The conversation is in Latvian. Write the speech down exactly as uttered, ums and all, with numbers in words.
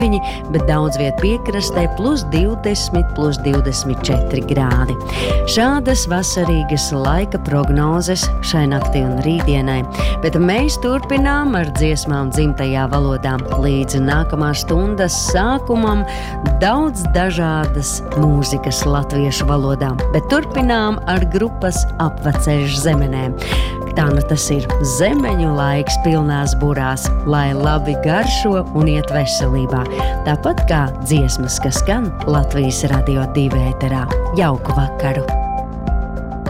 bet daudz viet piekrastē plus divdesmit, plus divdesmit četri grādi. Šādas vasarīgas laika prognozes šai naktī un rītdienai, bet mēs turpinām ar dziesmām dzimtajā valodā. Līdz nākamās stundas sākumam daudz dažādas mūzikas latviešu valodā, bet turpinām ar grupas Apveceļš zemenēm. Tā nu tas ir zemeņu laiks pilnās burās, lai labi garšo un iet veselībā. Tāpat kā dziesmas, kas skan Latvijas Radio divi ēterā. Jauku vakaru!